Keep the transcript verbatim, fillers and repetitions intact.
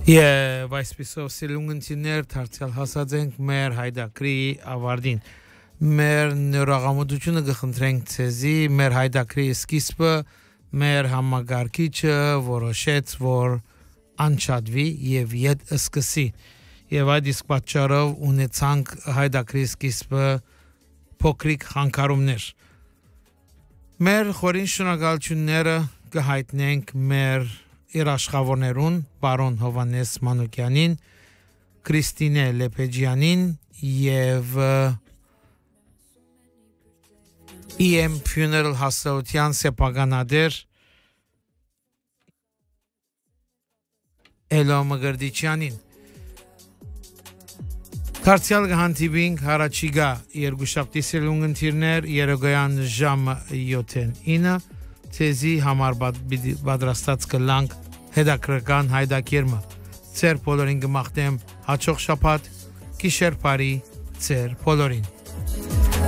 Եվ այսպիսով սիրունգընտիներ դարձյալ հասած ենք մեր հայդակրի ավարտին։ Մեր նորաղամուտությունը կխնդրենք ցեզի, մեր հայդակրի սկիզբը, մեր համագարկիչը որոշեց, որ անչադվի եւ ետ սկսի։ Եվ այդ իսկ պատճառով ունեցանք հայդակրի սկիզբը փոքրիկ խանգարումներ։ Մեր խորին շնորհակալությունները կհայտնենք մեր երաշխավորներուն բարոն Հովանես Մանուկյանին, Քրիստինե Լեփեջյանին եւ E M Funeral հասարության սեփականադեր Էլո Մգրդիչյանին։ Դարձյալ կհանդիպինք հարաճիգա երկուշաբթի սերունգընտիրներ երեգոյան ժամը յոթին ցեզի համար պատրաստած կլանք հետաքրքրական հայդակերմը ծեր բոլորին կմաղթեմ հաջող շաբաթ գիշեր բարի ծեր բոլորին